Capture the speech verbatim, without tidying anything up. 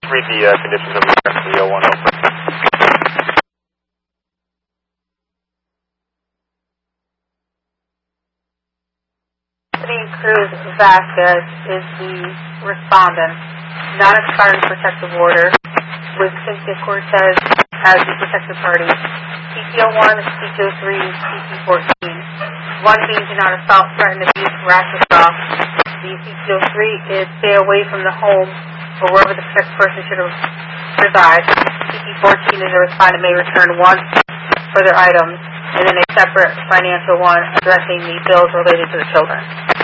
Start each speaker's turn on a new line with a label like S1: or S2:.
S1: read the uh, conditions of the C O one over.
S2: Cruz Vasquez is the respondent, non-expiring protective order, with Cynthia Cortez as the protected party. C P O one, C P O three, C P fourteen. One being do not assault, threaten, abuse, harass, or stalk. The C P O three is stay away from the home or wherever the protected person should reside. C P fourteen is a respondent may return one for their items, and then a separate financial one addressing the bills related to the children.